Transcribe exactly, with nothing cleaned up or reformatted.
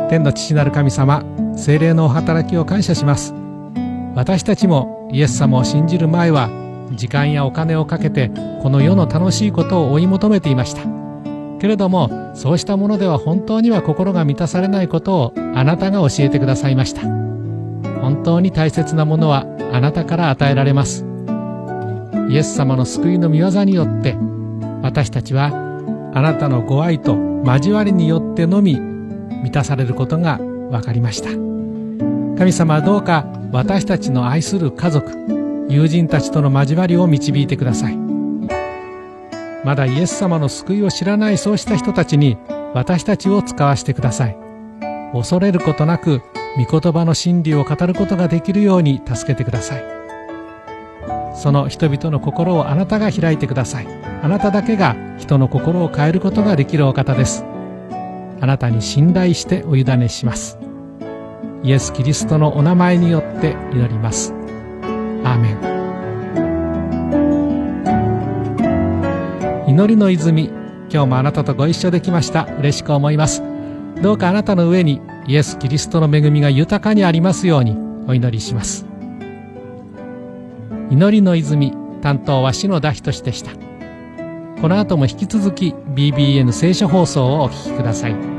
天の父なる神様、聖霊のお働きを感謝します。私たちもイエス様を信じる前は時間やお金をかけてこの世の楽しいことを追い求めていました。けれどもそうしたものでは本当には心が満たされないことをあなたが教えてくださいました。本当に大切なものはあなたから与えられます。イエス様の救いの御業によって私たちはあなたのご愛と交わりによってのみ満たされることが分かりました。神様はどうか私たちの愛する家族、友人たちとの交わりを導いてください。まだイエス様の救いを知らないそうした人たちに私たちを使わせてください。恐れることなく御言葉の真理を語ることができるように助けてください。その人々の心をあなたが開いてください。あなただけが人の心を変えることができるお方です。あなたに信頼してお委ねします。イエス・キリストのお名前によって祈ります。アーメン。祈りの泉、今日もあなたとご一緒できました。嬉しく思います。どうかあなたの上にイエス・キリストの恵みが豊かにありますようにお祈りします。祈りの泉、担当は篠田仁でした。この後も引き続き ビービーエヌ 聖書放送をお聞きください。